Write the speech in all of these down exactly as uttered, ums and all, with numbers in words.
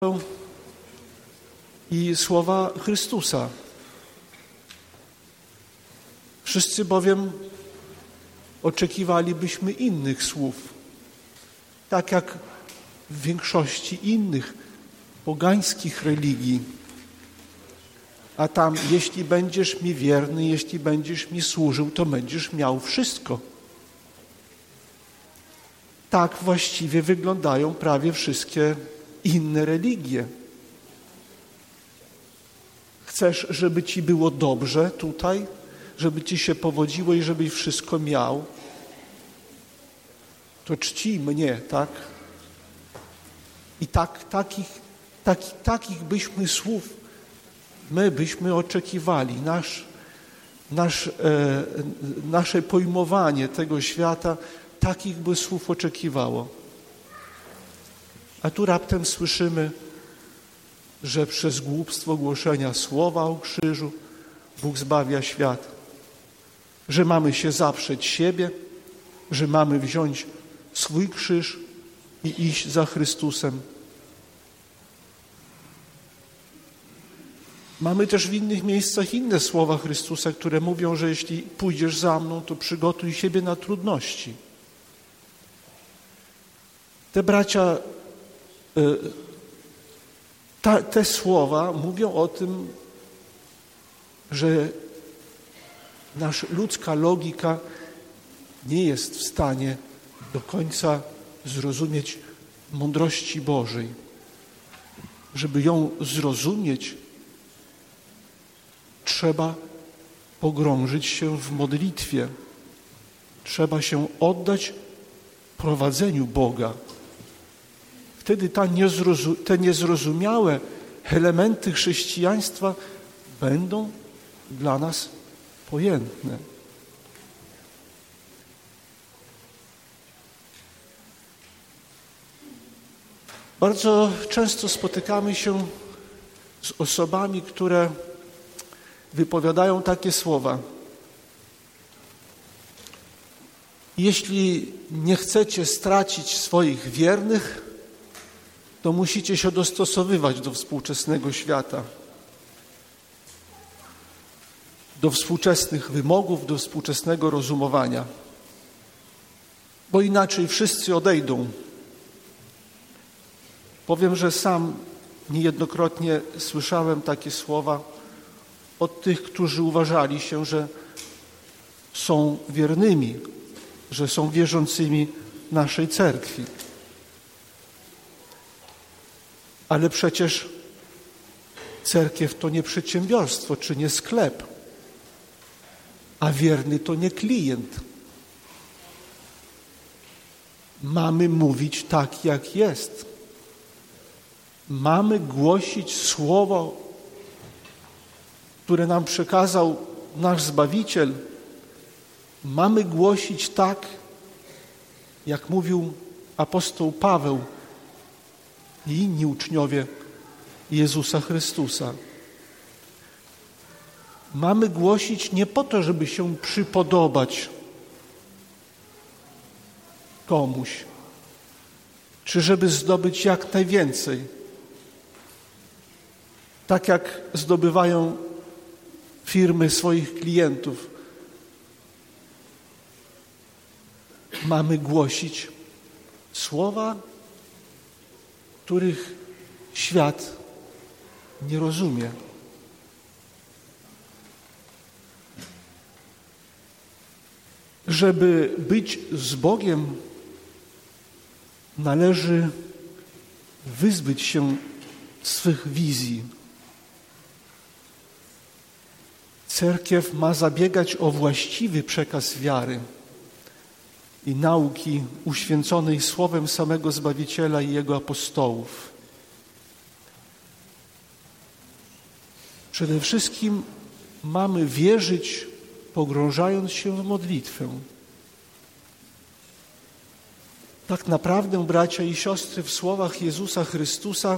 i słowa Chrystusa. Wszyscy bowiem oczekiwalibyśmy innych słów, tak jak w większości innych pogańskich religii. A tam, jeśli będziesz mi wierny, jeśli będziesz mi służył, to będziesz miał wszystko. Tak właściwie wyglądają prawie wszystkie inne religie. Chcesz, żeby ci było dobrze tutaj, żeby ci się powodziło i żebyś wszystko miał, to czcij mnie, tak? I tak, takich, taki, takich byśmy słów my byśmy oczekiwali. Nasz, nasz, e, nasze pojmowanie tego świata takich by słów oczekiwało. A tu raptem słyszymy, że przez głupstwo głoszenia słowa o krzyżu Bóg zbawia świat, że mamy się zaprzeć siebie, że mamy wziąć swój krzyż i iść za Chrystusem. Mamy też w innych miejscach inne słowa Chrystusa, które mówią, że jeśli pójdziesz za mną, to przygotuj siebie na trudności. Te bracia, ta, te słowa mówią o tym, że nasza ludzka logika nie jest w stanie do końca zrozumieć mądrości Bożej. Żeby ją zrozumieć, trzeba pogrążyć się w modlitwie. Trzeba się oddać prowadzeniu Boga. Wtedy ta niezrozu- te niezrozumiałe elementy chrześcijaństwa będą dla nas pojętne. Bardzo często spotykamy się z osobami, które wypowiadają takie słowa. Jeśli nie chcecie stracić swoich wiernych, to musicie się dostosowywać do współczesnego świata, do współczesnych wymogów, do współczesnego rozumowania, bo inaczej wszyscy odejdą. Powiem, że sam niejednokrotnie słyszałem takie słowa od tych, którzy uważali się, że są wiernymi, że są wierzącymi naszej cerkwi. Ale przecież cerkiew to nie przedsiębiorstwo, czy nie sklep, a wierny to nie klient. Mamy mówić tak, jak jest. Mamy głosić słowo, które nam przekazał nasz Zbawiciel. Mamy głosić tak, jak mówił apostoł Paweł i inni uczniowie Jezusa Chrystusa. Mamy głosić nie po to, żeby się przypodobać komuś, czy żeby zdobyć jak najwięcej. Tak jak zdobywają firmy swoich klientów. Mamy głosić słowa, których świat nie rozumie. Żeby być z Bogiem, należy wyzbyć się swych wizji. Cerkiew ma zabiegać o właściwy przekaz wiary i nauki uświęconej słowem samego Zbawiciela i Jego apostołów. Przede wszystkim mamy wierzyć, pogrążając się w modlitwę. Tak naprawdę, bracia i siostry, w słowach Jezusa Chrystusa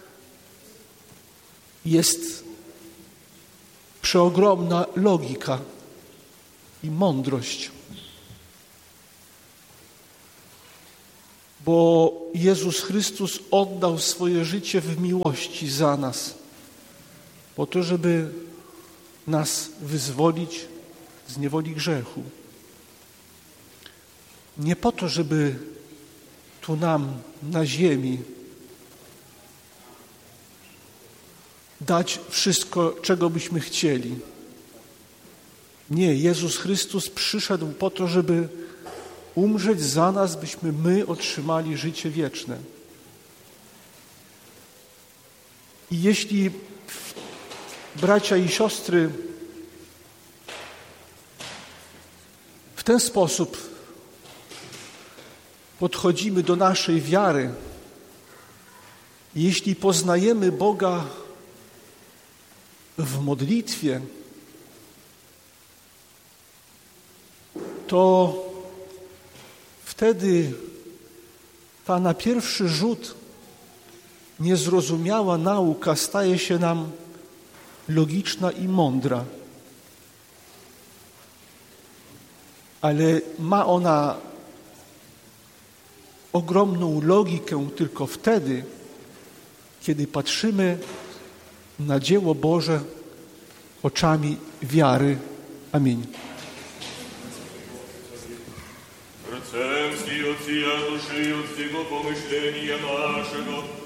jest przeogromna logika i mądrość. bo Jezus Chrystus oddał swoje życie w miłości za nas, po to, żeby nas wyzwolić z niewoli grzechu. Nie po to, żeby tu nam na ziemi dać wszystko, czego byśmy chcieli. Nie, Jezus Chrystus przyszedł po to, żeby umrzeć za nas, byśmy my otrzymali życie wieczne. I jeśli bracia i siostry w ten sposób podchodzimy do naszej wiary, jeśli poznajemy Boga w modlitwie, to wtedy ta na pierwszy rzut niezrozumiała nauka staje się nam logiczna i mądra. Ale ma ona ogromną logikę tylko wtedy, kiedy patrzymy na dzieło Boże oczami wiary. Amen. Sercem sti od sija duszy, od swego pomyślenia naszego,